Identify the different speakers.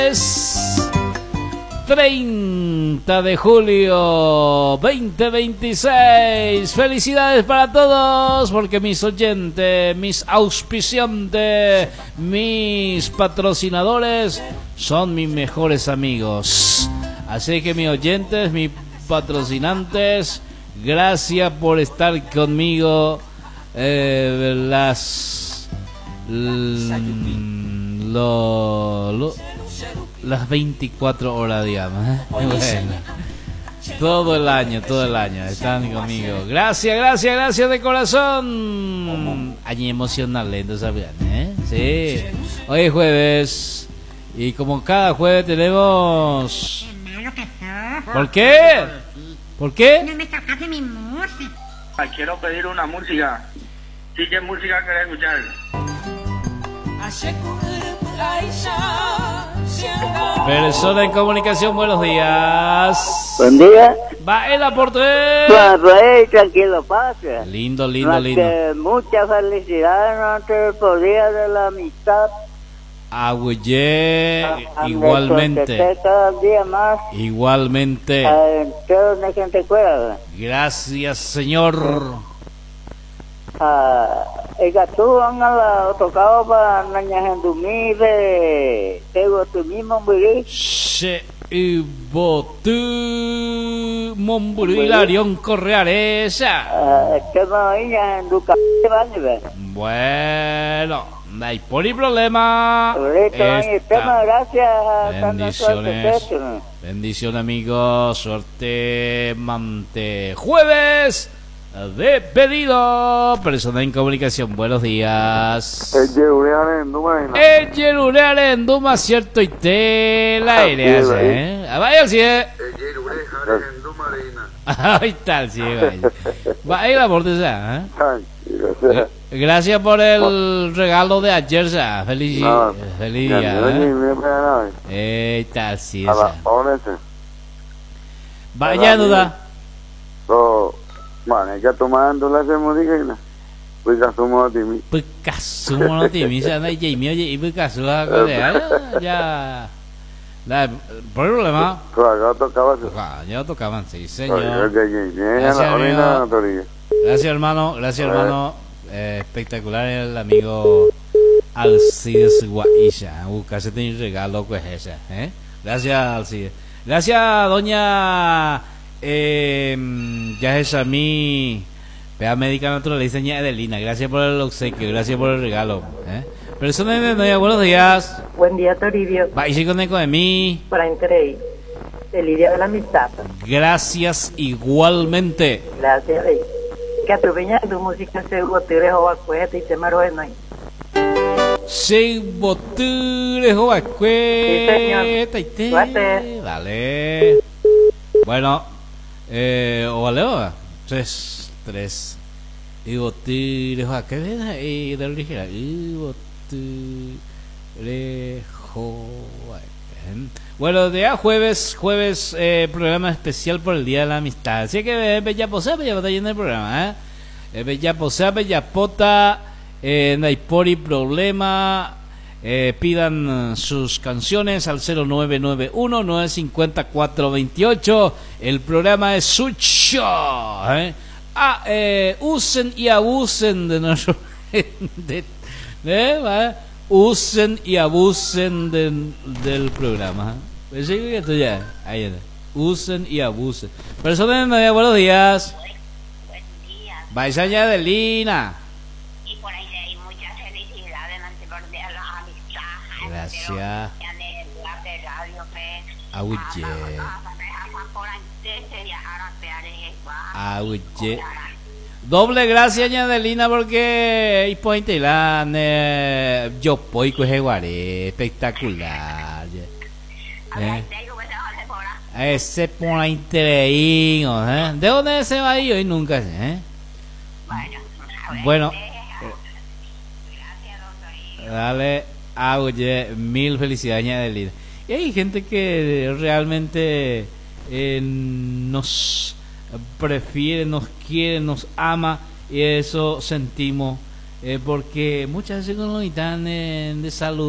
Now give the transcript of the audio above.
Speaker 1: Es 30 de julio 2026. Felicidades para todos, porque mis oyentes, mis auspiciantes, mis patrocinadores son mis mejores amigos. Así que mis oyentes, mis patrocinantes, gracias por estar conmigo las 24 horas, digamos, ¿eh? Bueno, todo el año están conmigo. Gracias de corazón. Año emocional, entonces, ¿eh? Sí. Hoy es jueves y como cada jueves tenemos... ¿Por qué? ¿Por qué?
Speaker 2: No me tocaste mi música.
Speaker 3: Quiero pedir una música. Sí, ¿qué música querés escuchar?
Speaker 1: Persona en comunicación, buenos días.
Speaker 4: Buen día.
Speaker 1: Va el aporte.
Speaker 4: Tranquilo, pase.
Speaker 1: Lindo.
Speaker 4: Muchas felicidades por el Día de la Amistad.
Speaker 1: Agüeye, igualmente.
Speaker 4: Cada día más.
Speaker 1: Igualmente.
Speaker 4: Todos la gente cuida.
Speaker 1: Gracias, señor.
Speaker 4: El gato han tocado para naña gente tengo tu mismo morir.
Speaker 1: Se botu Mombulilarión Correaresa. Bueno, no hay por el problema.
Speaker 4: Gracias.
Speaker 1: Bendiciones, amigos. Suerte, mante. Jueves de pedido. Persona en comunicación, buenos días. El Yerureare en Duma, cierto, y te la aire, vaya si es. Ahí tal, sí, vaya la bordesa, Gracias por el regalo de ayer, feliz día, tal, sí, vaya duda.
Speaker 5: Bueno, ya tomando la semana, pues casumo timi.
Speaker 1: Pues casumo timi, ya no hay Jamie, oye, y pues casumo ya. Por el problema. Ya tocaban, sí, señor. Gracias, hermano. Espectacular el amigo Alcides Guaisha. Buscarse un regalo, pues ese, Gracias, Alcides. Gracias, doña. Ya es a mí, vea médica naturalista Adelina, gracias por el obsequio, gracias por el regalo, Persona de buenos días.
Speaker 6: Buen día, Toribio.
Speaker 1: Va y con eco de mí.
Speaker 6: Para interés, el día de la amistad.
Speaker 1: Gracias igualmente.
Speaker 6: Gracias, rey. Que tu veña tu música se botere o acuete y te maro en hoy.
Speaker 1: Se botere o acuete y te. Dale. Bueno. O valeo 3 y botir ¿qué ves ahí del original? Y botir bueno, día jueves programa especial por el Día de la Amistad, así que bella posea está yendo el programa, bella posea bella pota, no hay pori problema. Pidan sus canciones al 0991-950-428. El programa es suyo. Usen y abusen de nuestro usen y abusen del programa. Pues sí, esto ya. Ahí está. Usen y abusen. Personas de buenos días.
Speaker 2: Buen día.
Speaker 1: Vais allá de Lina. Gracias. Auye. Doble gracias, Ñadelina, porque y pointe la yo poi que jugaré espectacular. Ese por interés, ¿de dónde se va ahí hoy nunca sé, Bueno. Dale. Oye, mil felicidades, Ñadelina. Y hay gente que realmente nos prefiere, nos quiere, nos ama, y eso sentimos, porque muchas veces no necesitan de salud.